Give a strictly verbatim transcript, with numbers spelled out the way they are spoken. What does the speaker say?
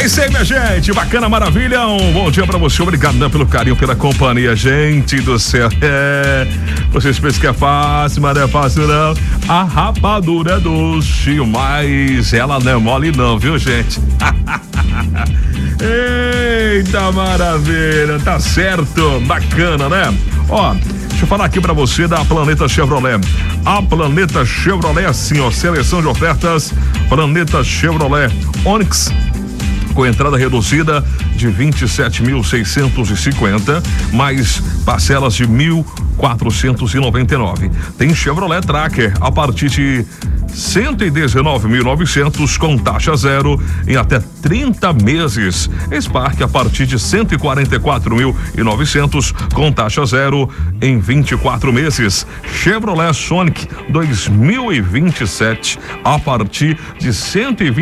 É isso aí, minha gente, bacana, maravilha, um bom dia pra você, obrigado né, pelo carinho, pela companhia, gente do céu, é, vocês pensam que é fácil, mas não é fácil não, a rapadura é doce, mas ela não é mole não, viu, gente? Eita maravilha, tá certo, bacana, né? Ó, deixa eu falar aqui pra você da Planeta Chevrolet. A Planeta Chevrolet, assim, ó, seleção de ofertas, Planeta Chevrolet Onix, com entrada reduzida de vinte e sete mil seiscentos e cinquenta, mais parcelas de mil quatrocentos e noventa e nove. Tem Chevrolet Tracker a partir de cento e dezenove mil e novecentos com taxa zero em até trinta meses. Spark a partir de cento e quarenta e quatro mil e novecentos com taxa zero em vinte e quatro meses. Chevrolet Sonic dois mil e vinte e sete a partir de cento e vinte